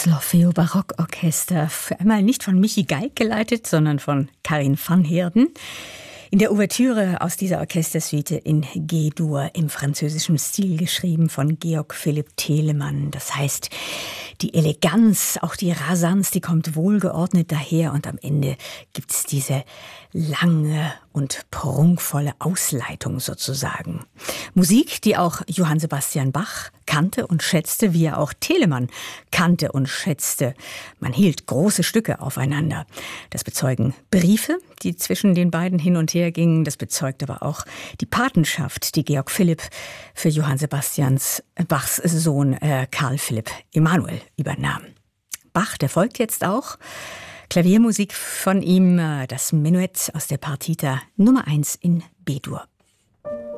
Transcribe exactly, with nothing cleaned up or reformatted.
Das L'Orfeo Barockorchester, für einmal nicht von Michi Geig geleitet, sondern von Karin van Heerden. In der Ouvertüre aus dieser Orchestersuite in G-Dur im französischen Stil geschrieben von Georg Philipp Telemann. Das heißt, die Eleganz, auch die Rasanz, die kommt wohlgeordnet daher und am Ende gibt's diese lange und prunkvolle Ausleitung sozusagen. Musik, die auch Johann Sebastian Bach kannte und schätzte, wie er auch Telemann kannte und schätzte. Man hielt große Stücke aufeinander. Das bezeugen Briefe, die zwischen den beiden hin und her gingen. Das bezeugt aber auch die Patenschaft, die Georg Philipp für Johann Sebastians Bachs Sohn äh, Karl Philipp Emanuel übernahm. Bach, der folgt jetzt auch. Klaviermusik von ihm, das Menuett aus der Partita Nummer eins in B-Dur.